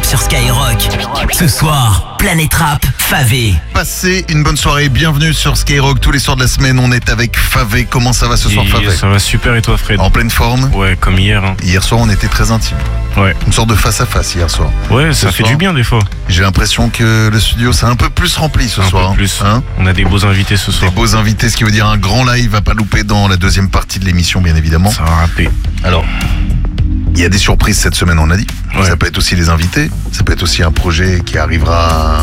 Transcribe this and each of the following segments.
sur Skyrock. Ce soir, Planète Rap, Favé. Passez une bonne soirée, bienvenue sur Skyrock. Tous les soirs de la semaine, on est avec Favé. Comment ça va ce soir, Favé? Ça va super, et toi, Fred? En pleine forme? Ouais, comme hier. Hein. Hier soir, on était très intime. Ouais. Une sorte de face à face hier soir. Ouais, ça fait du bien des fois. J'ai l'impression que le studio s'est un peu plus rempli ce soir. Un peu plus. Hein, on a des beaux invités ce soir. des beaux invités, ce qui veut dire un grand live à pas louper dans la deuxième partie de l'émission, bien évidemment. Ça va rapper. Alors, il y a des surprises cette semaine, on a dit. Ouais. Ça peut être aussi les invités. Ça peut être aussi un projet qui arrivera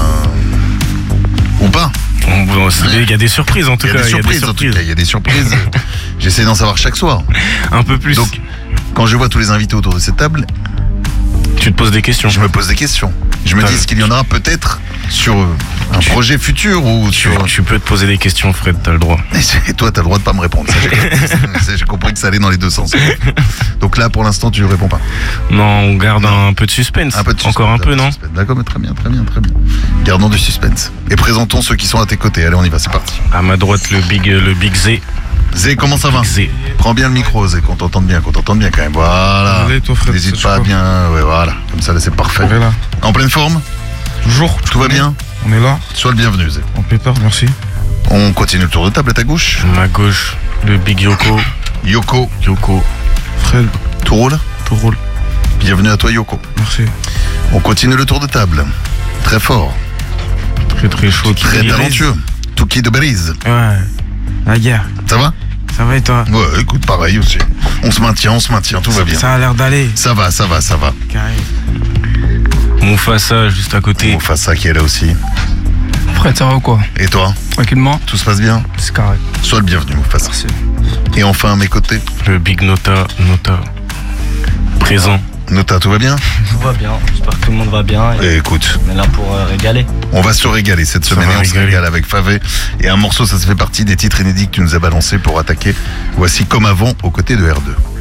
ou pas. Il y a des surprises en tout cas. Il y a des surprises. J'essaie d'en savoir chaque soir. Un peu plus. Donc, quand je vois tous les invités autour de cette table, tu te poses des questions. je me pose des questions. Je me dis ce qu'il y en aura peut-être sur un projet futur ou sur... Tu peux te poser des questions, Fred, t'as le droit. Et toi, t'as le droit de pas me répondre. J'ai compris que ça allait dans les deux sens. Donc là, pour l'instant, tu ne réponds pas. Non, on garde un peu de suspense. Encore un peu, non? D'accord, mais très bien. Gardons du suspense. Et présentons ceux qui sont à tes côtés. Allez, on y va, c'est parti. À ma droite, le Big Z. Zé, comment ça va? Zé. Prends bien le micro, Zé, qu'on t'entende bien quand même. Voilà. Allez, toi, Fred, n'hésite c'est pas à quoi? bien. Ouais, voilà. Comme ça, là, c'est parfait. On est là. En pleine forme? Toujours. Tout va bien? On est là. Sois le bienvenu, Zé. En pétard, merci. On continue le tour de table à ta gauche. Ma gauche, le Big Yoko. Yoko. Fred, Tout roule? tout roule. Bienvenue à toi, Yoko. Merci. On continue le tour de table. Très fort. Très très chaud. Très talentueux. Touki de Brise. Ouais. La guerre. Ça va? Ça va et toi? Ouais, écoute, pareil aussi. On se maintient, tout va bien. Ça a l'air d'aller. Ça va. Carré. Mufasa juste à côté. On fasse ça qui est là aussi. Fred, ça va ou quoi? Et toi? Tranquillement. Tout se passe bien? C'est carré. Sois le bienvenu, Mufasa. Merci. Et enfin, à mes côtés, Le Big Nota. Présent. Nota, tout va bien? Tout va bien, j'espère que tout le monde va bien et Et écoute, on est là pour régaler. on va se régaler cette semaine va et on se régaler. régale avec Favé. Et un morceau, ça se fait partie des titres inédits que tu nous as balancés pour attaquer. Voici Comme avant aux côtés de R2.